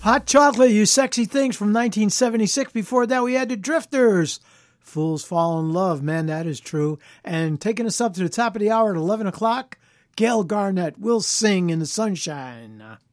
Hot Chocolate, You Sexy Things from 1976. Before that, we had the Drifters. Fools Fall in Love. Man, that is true. And taking us up to the top of the hour at 11 o'clock, Gail Garnett will sing in the sunshine.